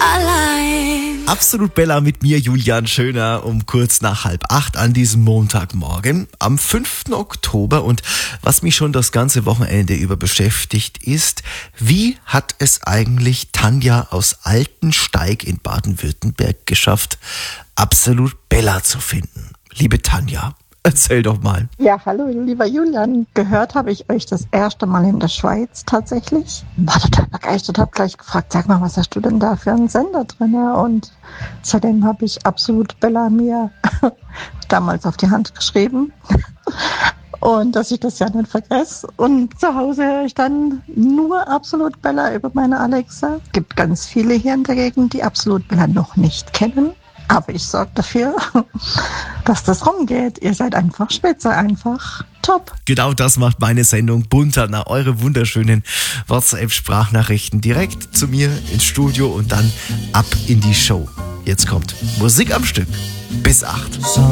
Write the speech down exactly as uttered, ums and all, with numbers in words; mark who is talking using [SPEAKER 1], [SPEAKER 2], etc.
[SPEAKER 1] allein.
[SPEAKER 2] Absolut Bella mit mir, Julian Schöner, um kurz nach halb acht an diesem Montagmorgen am fünften Oktober. Und was mich schon das ganze Wochenende über beschäftigt ist, wie hat es eigentlich Tanja aus Altensteig in Baden-Württemberg geschafft, Absolut Bella zu finden? Liebe Tanja, erzähl doch mal.
[SPEAKER 3] Ja, hallo, lieber Julian. Gehört habe ich euch das erste Mal in der Schweiz tatsächlich. War total begeistert, habe gleich gefragt, sag mal, was hast du denn da für einen Sender drin? Und seitdem habe ich Absolut Bella mir damals auf die Hand geschrieben. Und dass ich das ja nicht vergesse. Und zu Hause höre ich dann nur Absolut Bella über meine Alexa. Es gibt ganz viele hier in der Gegend, die Absolut Bella noch nicht kennen. Aber ich sorge dafür, dass das rumgeht. Ihr seid einfach spitze, einfach top.
[SPEAKER 2] Genau das macht meine Sendung bunter. Na, eure wunderschönen WhatsApp-Sprachnachrichten direkt zu mir ins Studio und dann ab in die Show. Jetzt kommt Musik am Stück. Bis acht.